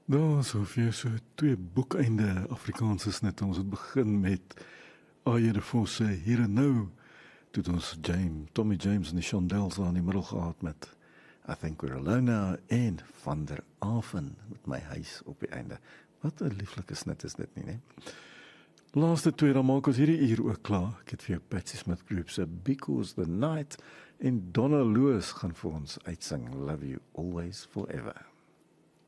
Daar so vir so twee boekeinde Afrikaanse snitte. Ons het begin met Aye de Vos se Hier en Nou. Toe het ons Tommy James en die Shondells aan die middel gehad met I Think We're Alone Now en Van der Aven met My Huis op die einde. Wat 'n lieflike snit is dit nie, né? Laaste twee, dan maak ons hierdie uur ook klaar. Ek het vir jou Patsy Smith Group se Because the Night en Donna Loos gaan vir ons uitsing Love You Always Forever.